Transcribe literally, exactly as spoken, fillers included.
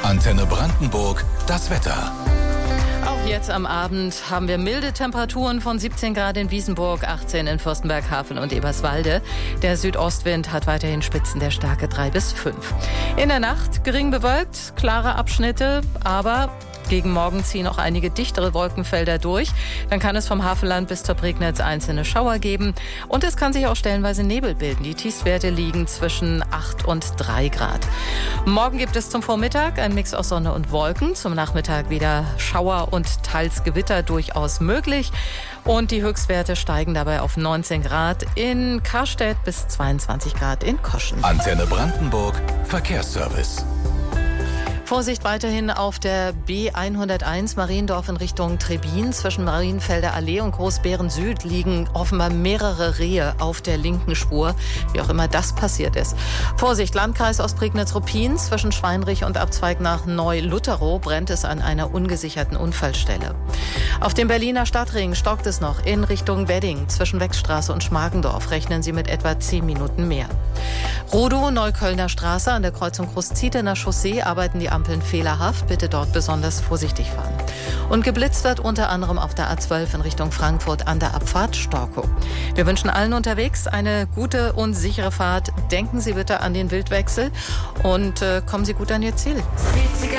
Antenne Brandenburg, das Wetter. Auch jetzt am Abend haben wir milde Temperaturen von siebzehn Grad in Wiesenburg, achtzehn in Fürstenberg, Havel und Eberswalde. Der Südostwind hat weiterhin Spitzen der Stärke drei bis fünf. In der Nacht gering bewölkt, klare Abschnitte, aber gegen Morgen ziehen auch einige dichtere Wolkenfelder durch. Dann kann es vom Havelland bis zur Prignitz einzelne Schauer geben. Und es kann sich auch stellenweise Nebel bilden. Die Tiefstwerte liegen zwischen acht und drei Grad. Morgen gibt es zum Vormittag einen Mix aus Sonne und Wolken. Zum Nachmittag wieder Schauer und teils Gewitter durchaus möglich. Und die Höchstwerte steigen dabei auf neunzehn Grad in Karstedt bis zweiundzwanzig Grad in Koschen. Antenne Brandenburg, Verkehrsservice. Vorsicht weiterhin auf der B hunderteins Mariendorf in Richtung Trebin. Zwischen Marienfelder Allee und Großbeeren Süd liegen offenbar mehrere Rehe auf der linken Spur, wie auch immer das passiert ist. Vorsicht, Landkreis Ostprignitz-Ruppin. Zwischen Schweinrich und Abzweig nach Neu-Lutterow brennt es an einer ungesicherten Unfallstelle. Auf dem Berliner Stadtring stockt es noch in Richtung Wedding. Zwischen Wechstraße und Schmargendorf rechnen Sie mit etwa zehn Minuten mehr. Rudow, Neuköllner Straße an der Kreuzung Groß-Zietener Chaussee arbeiten die Ampeln fehlerhaft. Bitte dort besonders vorsichtig fahren. Und geblitzt wird unter anderem auf der A zwölf in Richtung Frankfurt an der Abfahrt Storkow. Wir wünschen allen unterwegs eine gute und sichere Fahrt. Denken Sie bitte an den Wildwechsel und äh, kommen Sie gut an Ihr Ziel.